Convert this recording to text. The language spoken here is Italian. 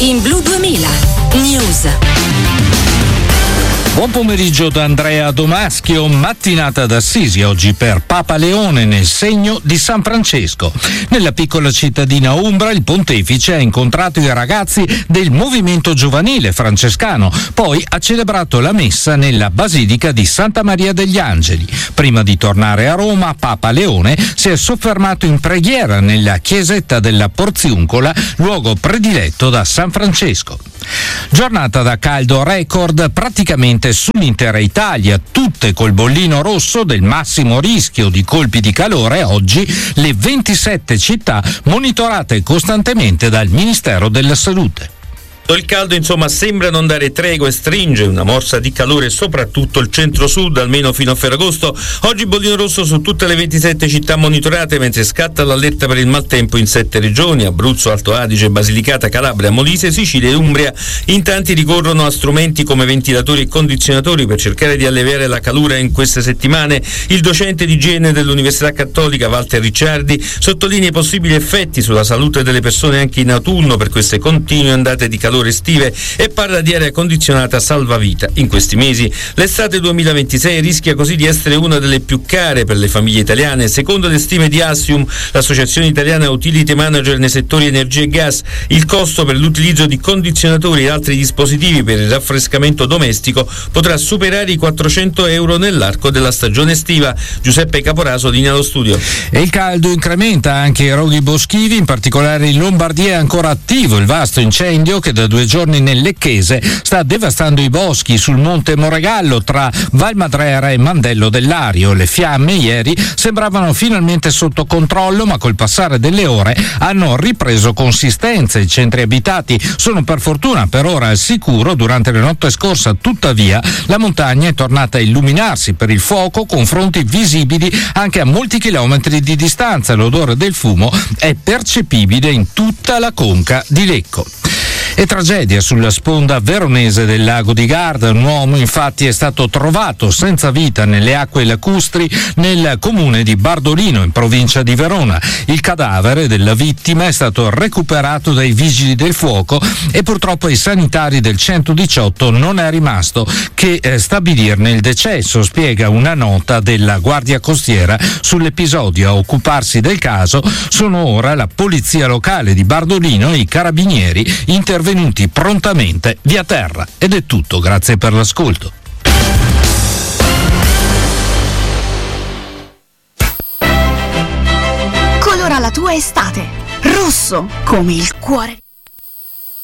In Blu 2000 News. Buon pomeriggio da Andrea Domaschio. Mattinata d'Assisi oggi per Papa Leone nel segno di San Francesco. Nella piccola cittadina umbra il pontefice ha incontrato i ragazzi del movimento giovanile francescano, poi ha celebrato la messa nella basilica di Santa Maria degli Angeli. Prima di tornare a Roma, Papa Leone si è soffermato in preghiera nella chiesetta della Porziuncola, luogo prediletto da San Francesco. Giornata da caldo record praticamente sull'intera Italia, tutte col bollino rosso del massimo rischio di colpi di calore. Oggi le 27 città monitorate costantemente dal Ministero della Salute. Il caldo insomma sembra non dare tregua e stringe una morsa di calore soprattutto il centro-sud, almeno fino a Ferragosto. Oggi bollino rosso su tutte le 27 città monitorate, mentre scatta l'allerta per il maltempo in 7 regioni: Abruzzo, Alto Adige, Basilicata, Calabria, Molise, Sicilia e Umbria. In tanti ricorrono a strumenti come ventilatori e condizionatori per cercare di alleviare la calura in queste settimane. Il docente di igiene dell'Università Cattolica Walter Ricciardi sottolinea i possibili effetti sulla salute delle persone anche in autunno per queste continue ondate di calore estive e parla di aria condizionata salvavita. In questi mesi l'estate 2026 rischia così di essere una delle più care per le famiglie italiane. Secondo le stime di Assium, l'associazione italiana utility manager nei settori energia e gas, il costo per l'utilizzo di condizionatori e altri dispositivi per il raffrescamento domestico potrà superare i 400 euro nell'arco della stagione estiva. Giuseppe Caporaso linea allo studio. E il caldo incrementa anche i roghi boschivi, in particolare in Lombardia è ancora attivo il vasto incendio che da 2 giorni nel Lecchese sta devastando i boschi sul monte Moregallo tra Valmadrera e Mandello del Lario. Le fiamme ieri sembravano finalmente sotto controllo, ma col passare delle ore hanno ripreso consistenza. I centri abitati sono per fortuna per ora al sicuro. Durante la notte scorsa, tuttavia, la montagna è tornata a illuminarsi per il fuoco con fronti visibili anche a molti chilometri di distanza. L'odore del fumo è percepibile in tutta la conca di Lecco. E tragedia sulla sponda veronese del lago di Garda. Un uomo infatti è stato trovato senza vita nelle acque lacustri nel comune di Bardolino in provincia di Verona. Il cadavere della vittima è stato recuperato dai vigili del fuoco e purtroppo ai sanitari del 118 non è rimasto che stabilirne il decesso, spiega una nota della Guardia Costiera sull'episodio. A occuparsi del caso sono ora la polizia locale di Bardolino e i carabinieri intervenuti prontamente via terra. Ed è tutto, grazie per l'ascolto. Colora la tua estate rosso come il cuore